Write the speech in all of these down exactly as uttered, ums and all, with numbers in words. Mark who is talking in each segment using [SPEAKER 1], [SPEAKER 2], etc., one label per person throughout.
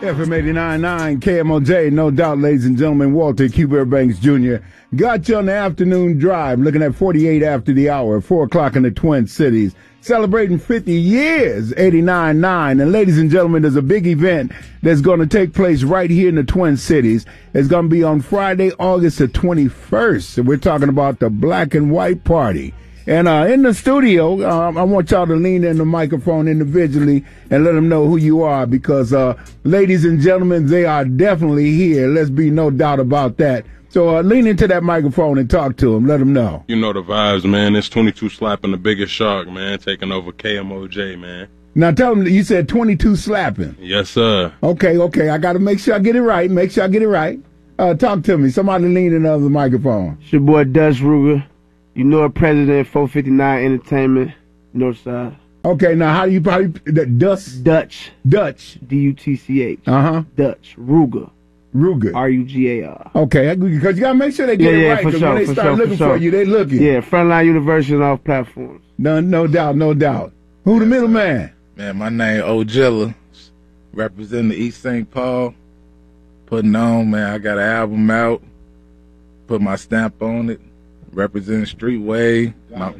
[SPEAKER 1] F M eighty-nine point nine K M O J, no doubt, ladies and gentlemen. Walter Q. Banks Junior Got you on the afternoon drive, looking at forty-eight after the hour, four o'clock in the Twin Cities, celebrating fifty years, eighty-nine point nine. And ladies and gentlemen, there's a big event that's going to take place right here in the Twin Cities. It's going to be on Friday, August the twenty-first. And we're talking about the Black and White Party. And uh, in the studio, um, I want y'all to lean in the microphone individually and let them know who you are because, uh, ladies and gentlemen, they are definitely here. Let's be no doubt about that. So uh, lean into that microphone and talk to them. Let them know.
[SPEAKER 2] You know the vibes, man. It's twenty-two slapping the biggest shark, man, taking over K M O J, man.
[SPEAKER 1] Now tell them that you said twenty-two slapping.
[SPEAKER 2] Yes, sir.
[SPEAKER 1] Okay, okay. I got to make sure I get it right. Make sure I get it right. Uh, talk to me. Somebody lean in the other microphone.
[SPEAKER 3] It's your boy, Dutch Ruger. You know, President four fifty-nine Entertainment, Northside.
[SPEAKER 1] Okay, now how do you probably the Dutch?
[SPEAKER 3] Dutch.
[SPEAKER 1] Dutch.
[SPEAKER 3] D U T C H.
[SPEAKER 1] Uh huh.
[SPEAKER 3] Dutch Ruger.
[SPEAKER 1] Ruger.
[SPEAKER 3] R U G A R.
[SPEAKER 1] Okay, because you gotta make sure they get
[SPEAKER 3] yeah,
[SPEAKER 1] it
[SPEAKER 3] yeah,
[SPEAKER 1] right. Because
[SPEAKER 3] sure,
[SPEAKER 1] when they
[SPEAKER 3] for
[SPEAKER 1] start
[SPEAKER 3] sure,
[SPEAKER 1] looking
[SPEAKER 3] for, sure.
[SPEAKER 1] for you, they looking.
[SPEAKER 3] Yeah, Frontline University and all platforms.
[SPEAKER 1] No, no doubt, no doubt. Who the middleman?
[SPEAKER 4] Man, my name Ojilla, representing the East Saint Paul. Putting on, man. I got an album out. Put my stamp on it. Representing Streetway. My,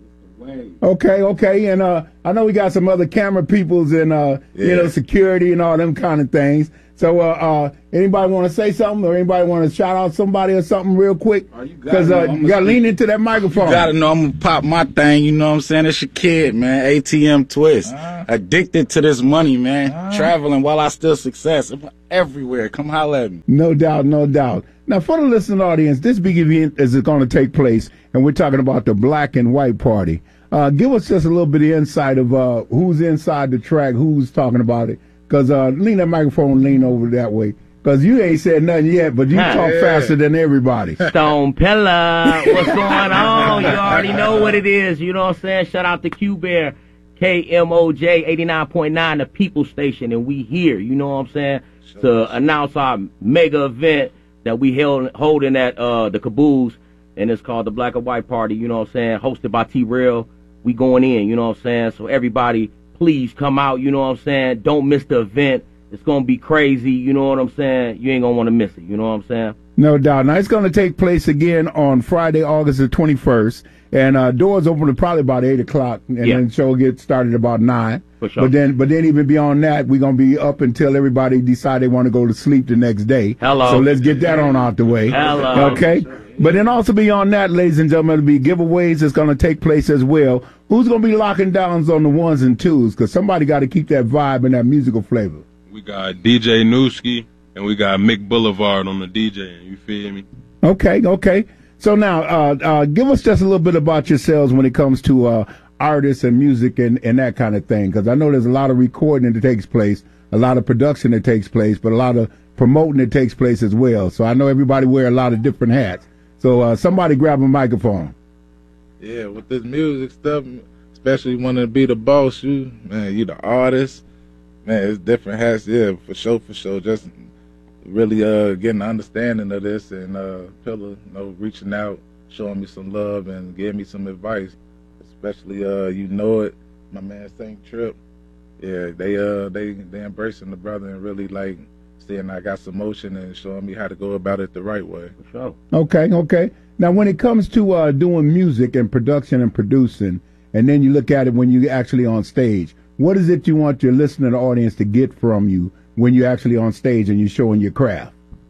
[SPEAKER 1] Okay, okay, and uh, I know we got some other camera peoples and uh, yeah. you know, security and all them kind of things. So, uh, uh, anybody want to say something, or anybody want to shout out somebody or something real quick? Because uh, you got to lean into that microphone.
[SPEAKER 4] You got to know I'm gonna pop my thing. You know what I'm saying? It's your kid, man. A T M Twist. Uh, Addicted to this money, man. Uh, Traveling while I still success. I'm everywhere. Come holler at me.
[SPEAKER 1] No doubt, no doubt. Now, for the listening audience, this big event is going to take place, and we're talking about the Black and White Party. Uh, give us just a little bit of insight of uh, who's inside the track, who's talking about it. Because uh, lean that microphone, lean over that way. Because you ain't said nothing yet, but you huh, talk yeah. faster than everybody.
[SPEAKER 5] Stone Pillar, what's going on? You already know what it is. You know what I'm saying? Shout out to Q-Bear, K M O J eighty-nine point nine, the People Station, and we here. You know what I'm saying? Sure. To announce our mega event that we held holding at uh, the Caboose, and it's called the Black and White Party. You know what I'm saying? Hosted by T-Real. We going in, you know what I'm saying? So everybody, please come out, you know what I'm saying? Don't miss the event. It's going to be crazy, you know what I'm saying? You ain't going to want to miss it, you know what I'm saying?
[SPEAKER 1] No doubt. Now, it's going to take place again on Friday, August the twenty-first, and uh, doors open at probably about eight o'clock, and yeah. then the show gets started about nine.
[SPEAKER 5] For sure.
[SPEAKER 1] But then, but then even beyond that, we're going to be up until everybody decide they want to go to sleep the next day.
[SPEAKER 5] Hello.
[SPEAKER 1] So let's get that on out the way.
[SPEAKER 5] Hello.
[SPEAKER 1] Okay? But then also beyond that, ladies and gentlemen, there'll be giveaways that's going to take place as well. Who's going to be locking downs on the ones and twos? Because somebody got to keep that vibe and that musical flavor.
[SPEAKER 2] We got D J Newski, and we got Mick Boulevard on the D J. You feel me?
[SPEAKER 1] Okay, okay. So now, uh, uh, give us just a little bit about yourselves when it comes to uh, artists and music and, and that kind of thing. Because I know there's a lot of recording that takes place, a lot of production that takes place, but a lot of promoting that takes place as well. So I know everybody wear a lot of different hats. So uh, somebody grab a microphone.
[SPEAKER 4] Yeah, with this music stuff, especially wanting to be the boss, you man, you the artist, man. It's different hats, yeah, for sure, for sure. Just really uh, getting an understanding of this, and uh, Pillar, you know, reaching out, showing me some love, and giving me some advice. Especially, uh, you know it, my man Saint Trip. Yeah, they uh, they they embracing the brother and really like. Seeing I got some motion and showing me how to go about it the right way.
[SPEAKER 5] For sure.
[SPEAKER 1] Okay, okay. Now, when it comes to uh, doing music and production and producing, and then you look at it when you're actually on stage, what is it you want your listening audience to get from you when you're actually on stage and you're showing your craft?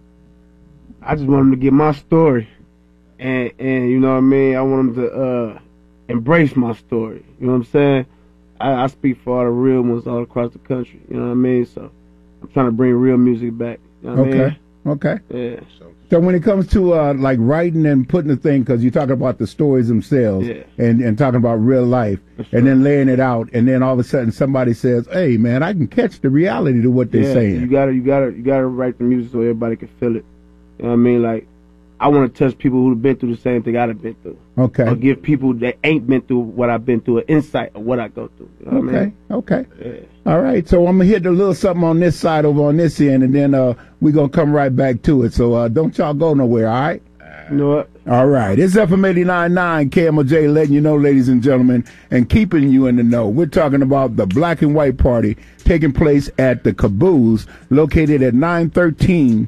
[SPEAKER 3] I just want them to get my story. And, and you know what I mean? I want them to uh, embrace my story. You know what I'm saying? I, I speak for all the real ones all across the country. You know what I mean? So I'm trying to bring real music back. You know what
[SPEAKER 1] okay.
[SPEAKER 3] I mean?
[SPEAKER 1] Okay.
[SPEAKER 3] Yeah.
[SPEAKER 1] So when it comes to uh, like writing and putting the thing, because you're talking about the stories themselves
[SPEAKER 3] yeah.
[SPEAKER 1] and, and talking about real life
[SPEAKER 3] sure.
[SPEAKER 1] and then laying it out, and then all of a sudden somebody says, "Hey, man, I can catch the reality to what they're
[SPEAKER 3] yeah,
[SPEAKER 1] saying."
[SPEAKER 3] You gotta, you gotta, you gotta write the music so everybody can feel it. You know what I mean? Like, I want to touch people who've been through the same thing I've been through.
[SPEAKER 1] Okay.
[SPEAKER 3] Or give people that ain't been through what I've been through an insight of what I go through. You know what
[SPEAKER 1] okay.
[SPEAKER 3] I mean?
[SPEAKER 1] Okay.
[SPEAKER 3] Yeah.
[SPEAKER 1] All right. So I'm gonna hit a little something on this side over on this end, and then uh, we're gonna come right back to it. So uh, don't y'all go nowhere. All right.
[SPEAKER 3] You know what?
[SPEAKER 1] All right. It's F M eighty-nine point nine K M O J letting you know, ladies and gentlemen, and keeping you in the know. We're talking about the Black and White Party taking place at the Caboose, located at nine thirteen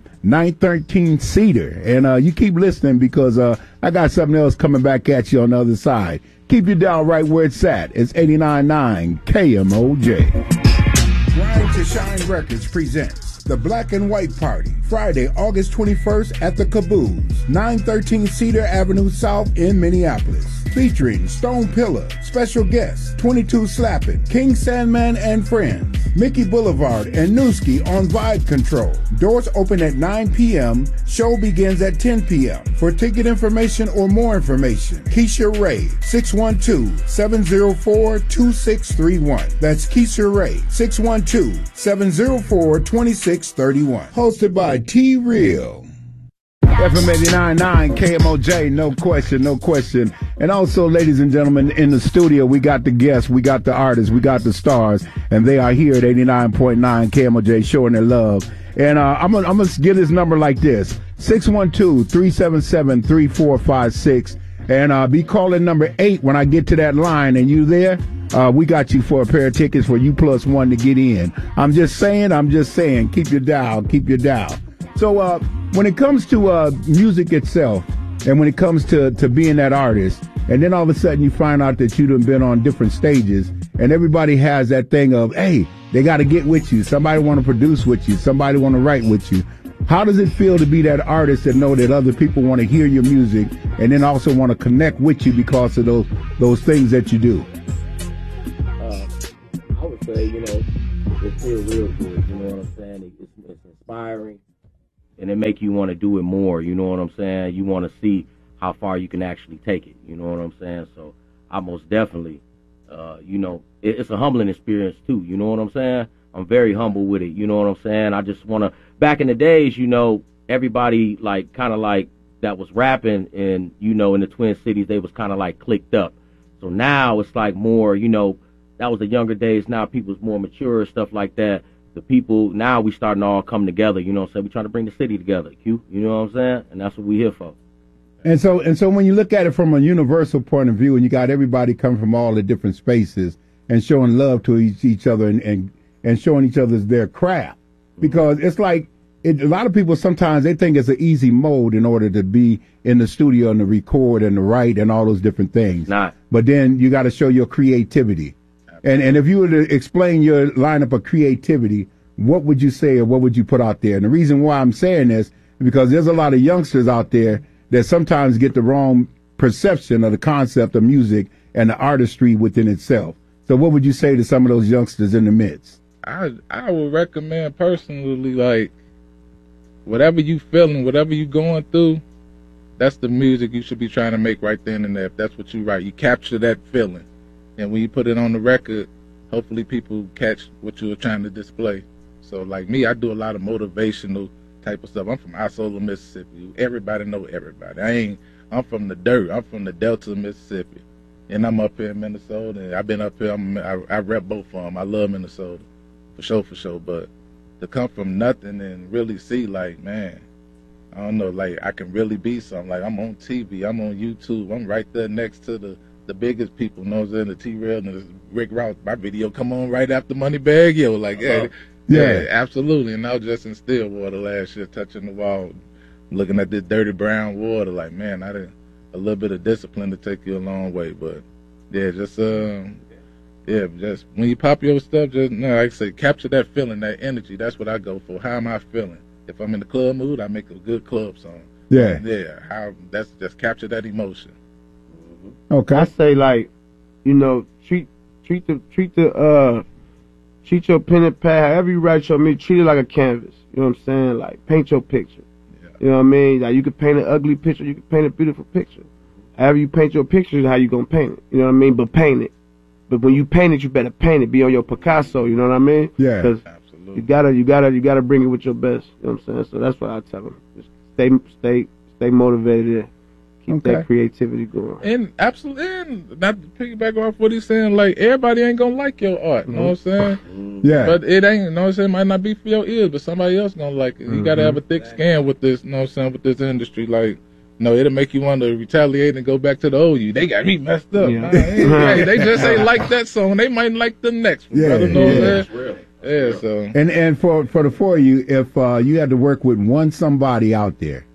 [SPEAKER 1] Cedar. And uh, you keep listening because uh, I got something else coming back at you on the other side. Keep your dial right where it's at. It's eighty-nine point nine K M O J. Grind to Shine Records presents the Black and White Party, Friday, August twenty-first at the Caboose, nine thirteen Cedar Avenue South in Minneapolis. Featuring Stone Pillar, special guests, twenty-two Slappin', King Sandman and Friends, Mickey Boulevard and Newski on Vibe Control. Doors open at nine p.m. Show begins at ten p.m. For ticket information or more information, Keisha Ray, six one two, seven zero four, two six three one. That's Keisha Ray, six one two, seven zero four, two six three one. Hosted by T-Real. F M eighty-nine point nine K M O J, no question, no question. And also, ladies and gentlemen, in the studio, we got the guests, we got the artists, we got the stars, and they are here at eighty-nine point nine K M O J showing their love. And uh, I'm going I'm to give this number like this, six one two, three seven seven, three four five six. And uh, be calling number eight when I get to that line, and you there, uh, we got you for a pair of tickets for you plus one to get in. I'm just saying, I'm just saying, keep your dial, keep your dial. So uh, when it comes to uh, music itself, and when it comes to, to being that artist, and then all of a sudden you find out that you've been on different stages, and everybody has that thing of, hey, they got to get with you. Somebody want to produce with you. Somebody want to write with you. How does it feel to be that artist and know that other people want to hear your music and then also want to connect with you because of those those things that you do?
[SPEAKER 5] Uh, I would say, you know, it feels real good. You know what I'm saying? It's, it's inspiring. And it make you want to do it more, you know what I'm saying? You want to see how far you can actually take it, you know what I'm saying? So I most definitely, uh, you know, it, it's a humbling experience too, you know what I'm saying? I'm very humble with it, you know what I'm saying? I just want to, back in the days, you know, everybody like kind of like that was rapping and, you know, in the Twin Cities, they was kind of like clicked up. So now it's like more, you know, that was the younger days. Now people's more mature, stuff like that. The people, now we starting to all come together, you know what I'm saying? We trying to bring the city together, Q, you know what I'm saying? And that's what we here for.
[SPEAKER 1] And so and so when you look at it from a universal point of view and you got everybody coming from all the different spaces and showing love to each, each other and, and, and showing each other their craft, because it's like, it, a lot of people sometimes they think it's an easy mode in order to be in the studio and to record and to write and all those different things.
[SPEAKER 5] Not.
[SPEAKER 1] But then you got to show your creativity. And and if you were to explain your lineup of creativity, what would you say or what would you put out there? And the reason why I'm saying this is because there's a lot of youngsters out there that sometimes get the wrong perception of the concept of music and the artistry within itself. So what would you say to some of those youngsters in the midst?
[SPEAKER 4] I I would recommend personally, like, whatever you feeling, whatever you going through, that's the music you should be trying to make right then and there. If that's what you write, you capture that feeling. And when you put it on the record, hopefully people catch what you were trying to display. So like me, I do a lot of motivational type of stuff. I'm from Isola, Mississippi. Everybody know everybody. I ain't, I'm from the dirt. I'm from the Delta of Mississippi. And I'm up here in Minnesota. And I've been up here. I'm, I, I rep both of them. I love Minnesota. For sure, for sure. But to come from nothing and really see, like, man, I don't know, like, I can really be something. Like, I'm on T V. I'm on YouTube. I'm right there next to the the biggest people, you know what I'm saying, the T-Rail and the Rick Ross. My video come on right after Moneybagg Yo. Like, uh-huh. yeah, yeah, absolutely. And I was just in Stillwater last year, touching the wall, looking at this dirty brown water. Like, man, I did a little bit of discipline to take you a long way. But, yeah, just, um, yeah, just when you pop your stuff, just, no, like I say, capture that feeling, that energy. That's what I go for. How am I feeling? If I'm in the club mood, I make a good club song.
[SPEAKER 1] Yeah.
[SPEAKER 4] Yeah, how, that's just capture that emotion.
[SPEAKER 1] Okay.
[SPEAKER 3] I say, like, you know, treat treat the treat the uh treat your pen and pad, however you write your music, treat it like a canvas. You know what I'm saying? Like, paint your picture. Yeah. You know what I mean? Like, you can paint an ugly picture, you can paint a beautiful picture. However you paint your picture is how you gonna paint it. You know what I mean? But paint it. But when you paint it, you better paint it. Be on your Picasso. You know what I mean?
[SPEAKER 1] Yeah.
[SPEAKER 3] Because you gotta, you gotta, you gotta bring it with your best. You know what I'm saying? So that's what I tell them. Just stay, stay, stay motivated. Keep
[SPEAKER 1] Okay.
[SPEAKER 3] that creativity going.
[SPEAKER 4] And absolutely, and not to piggyback off what he's saying, like, everybody ain't gonna like your art, you know what I'm saying?
[SPEAKER 1] Yeah.
[SPEAKER 4] But it ain't, you know what I'm saying, might not be for your ears, but somebody else gonna like it. You gotta have a thick skin with this, you know what I'm saying, with this industry. Like, no, it'll make you want to retaliate and go back to the old you. They got me messed up.
[SPEAKER 3] Yeah.
[SPEAKER 4] Nah, hey, they just ain't like that song. They might like the next one.
[SPEAKER 1] Yeah,
[SPEAKER 4] brother, know
[SPEAKER 1] yeah.
[SPEAKER 4] what I'm saying? Yeah, so.
[SPEAKER 1] And and for for the four of you, if uh, you had to work with one somebody out there,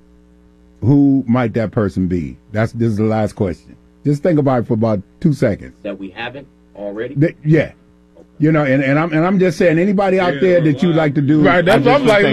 [SPEAKER 1] who might that person be? That's this is the last question. Just think about it for about two seconds.
[SPEAKER 5] That we haven't already.
[SPEAKER 1] Th- yeah, you know, and, and I'm and I'm just saying, anybody out
[SPEAKER 2] Yeah,
[SPEAKER 1] there that you'd like to do,
[SPEAKER 4] Right, that's what I'm like,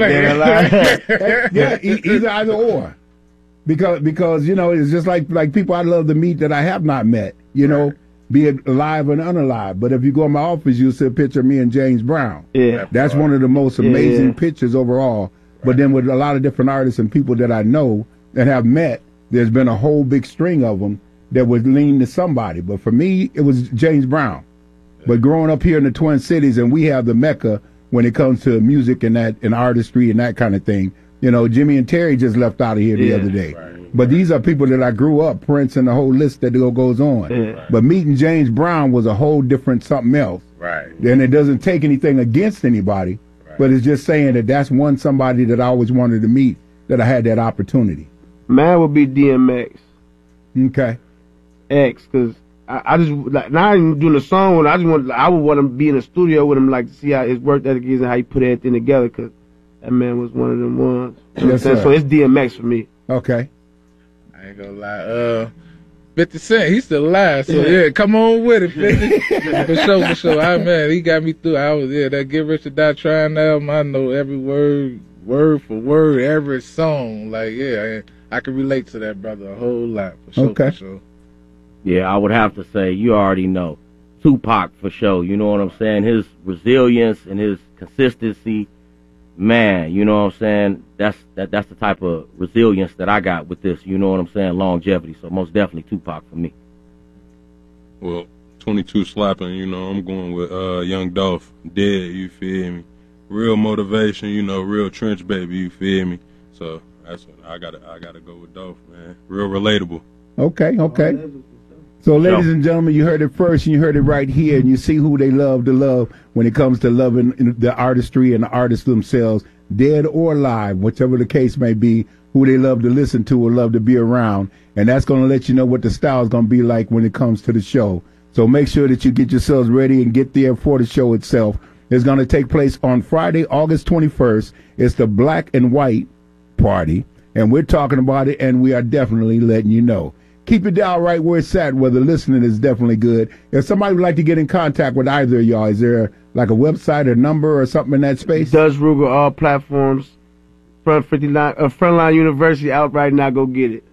[SPEAKER 4] man.
[SPEAKER 1] yeah, e- either either or, because because you know it's just like like people I love to meet that I have not met, you know, be it alive and unalive. But if you go in my office, you'll see a picture of me and James Brown.
[SPEAKER 3] Yeah.
[SPEAKER 1] That's one of the most amazing
[SPEAKER 3] Yeah.
[SPEAKER 1] pictures overall. But then with a lot of different artists and people that I know and have met, there's been a whole big string of them that would lean to somebody. But for me, it was James Brown. But growing up here in the Twin Cities, and we have the Mecca when it comes to music and that and artistry and that kind of thing. You know, Jimmy and Terry just left out of here the
[SPEAKER 3] Yeah.
[SPEAKER 1] other day. But these are people that I grew up, Prince and the whole list that go- goes on.
[SPEAKER 3] Yeah.
[SPEAKER 1] But meeting James Brown was a whole different something else.
[SPEAKER 4] Right.
[SPEAKER 1] And it doesn't take anything against anybody, but it's just saying that that's one somebody that I always wanted to meet, that I had that opportunity.
[SPEAKER 3] Man would be D M X.
[SPEAKER 1] Okay.
[SPEAKER 3] X, cause I, I just like not even doing a song with him, I just want I would want to be in the studio with him, like to see how his work ethic is and how he put everything together. Cause that man was one of them ones. You know
[SPEAKER 1] Yes,
[SPEAKER 3] what I'm saying?
[SPEAKER 1] sir.
[SPEAKER 3] So it's D M X for me.
[SPEAKER 1] Okay.
[SPEAKER 4] I ain't gonna lie. Uh, fifty Cent, he's still alive. So yeah, come on with it, fifty. For sure, for sure. I man, he got me through. I was yeah, that Get Rich or Die Trying album. I know every word, word for word, every song. Like yeah, I, I can relate to that brother a whole lot. For sure,
[SPEAKER 1] Okay.
[SPEAKER 4] for sure.
[SPEAKER 5] Yeah, I would have to say you already know Tupac for sure. You know what I'm saying? His resilience and his consistency, man. You know what I'm saying? That's that. That's the type of resilience that I got with this. You know what I'm saying? Longevity. So most definitely Tupac for me.
[SPEAKER 2] Well, twenty-two slapping, you know, I'm going with uh, Young Dolph, Dead, you feel me? Real motivation, you know, real trench baby, you feel me? So that's what I gotta, I gotta go with Dolph, man. Real relatable.
[SPEAKER 1] Okay. Okay. So, ladies and gentlemen, you heard it first, and you heard it right here, and you see who they love to love when it comes to loving the artistry and the artists themselves, dead or alive, whichever the case may be, who they love to listen to or love to be around. And that's going to let you know what the style is going to be like when it comes to the show. So make sure that you get yourselves ready and get there for the show itself. It's going to take place on Friday, August twenty-first. It's the Black and White Party, and we're talking about it, and we are definitely letting you know. Keep it down right where it's at, where the listening is definitely good. If somebody would like to get in contact with either of y'all, is there like a website or number or something in that space?
[SPEAKER 3] Does Ruger all platforms. Front fifty line, uh, Frontline University out right now. Go get it.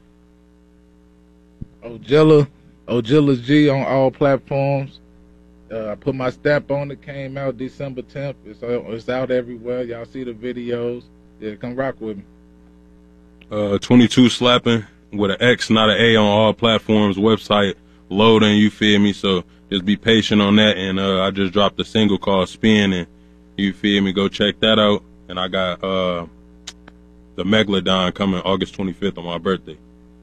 [SPEAKER 4] Ojilla, Ojilla G on all platforms. Uh, I put my stamp on it. Came out December tenth. It's out, it's out everywhere. Y'all see the videos. Yeah, come rock with me.
[SPEAKER 2] Uh, twenty-two slapping with an X, not an A on all platforms. Website loading, you feel me? So just be patient on that. And uh, I just dropped a single called Spin, and you feel me? Go check that out. And I got uh, the Megalodon coming August twenty-fifth on my birthday.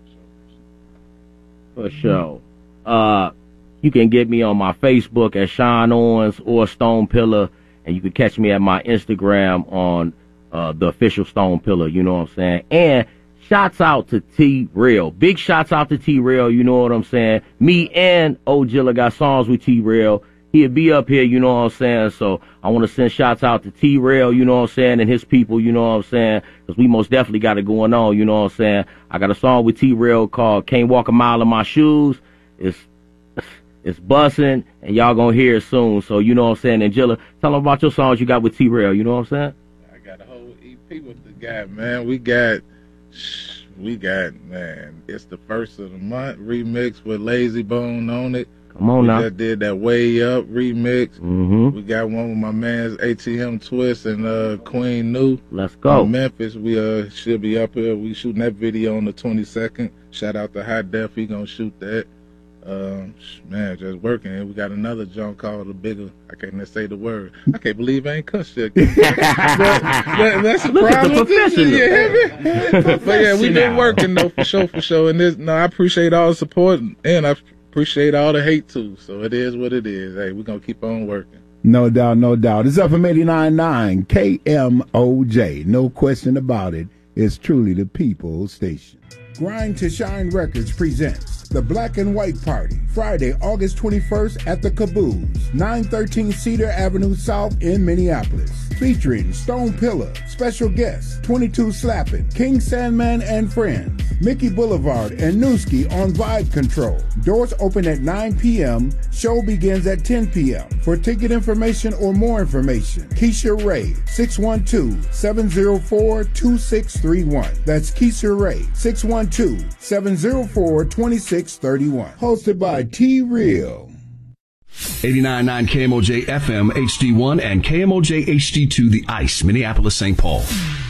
[SPEAKER 5] For sure. Uh, you can get me on my Facebook at Sean Owens or Stone Pillar, and you can catch me at my Instagram on uh, the official Stone Pillar. You know what I'm saying? And shouts out to T Real. Big shouts out to T Real. You know what I'm saying? Me and Ojilla got songs with T Real. He'll be up here, you know what I'm saying? So I want to send shouts out to T Real, you know what I'm saying, and his people, you know what I'm saying? Because we most definitely got it going on, you know what I'm saying? I got a song with T Real called Can't Walk a Mile in My Shoes. It's it's busting, and y'all gonna hear it soon. So you know what I'm saying? And Jilla, tell them about your songs you got with T Real, you know what I'm saying?
[SPEAKER 4] I got a whole E P with the guy, man. We got, we got, man, it's the first of the month remix with Lazy Bone on it.
[SPEAKER 5] Come on
[SPEAKER 4] we
[SPEAKER 5] now.
[SPEAKER 4] just did that Way Up remix.
[SPEAKER 5] Mm-hmm.
[SPEAKER 4] We got one with my man's A T M Twist and uh, Queen New.
[SPEAKER 5] Let's go.
[SPEAKER 4] From Memphis, we uh should be up here. We shooting that video on the twenty-second. Shout out to High Def, he gonna shoot that. Um, man, just working. We got another junk called The Bigger. I can't even say the word. I can't believe I ain't cussed yet. but, that, that's a
[SPEAKER 5] Look at
[SPEAKER 4] problem.
[SPEAKER 5] the professional.
[SPEAKER 4] You hear me? But yeah, we been working though for sure, for sure. And this, no, I appreciate all the support, and I appreciate all the hate too. So it is what it is. Hey, we gonna keep on working.
[SPEAKER 1] No doubt, no doubt. It's up from eighty-nine point nine K M O J. No question about it. It's truly the people's station. Grind to Shine Records presents The Black and White Party, Friday, August twenty-first at the Caboose, nine thirteen Cedar Avenue South in Minneapolis. Featuring Stone Pillar, special guests, twenty-two Slappin', King Sandman and Friends, Mickey Boulevard and Newski on Vibe Control. Doors open at nine p.m. Show begins at ten p.m. For ticket information or more information, Keisha Ray, six one two, seven zero four, two six three one. That's Keisha Ray, six one two, seven zero four, two six three one. Hosted by T-Real.
[SPEAKER 6] eighty-nine point nine K M O J F M H D one and K M O J H D two The Ice, Minneapolis, Saint Paul.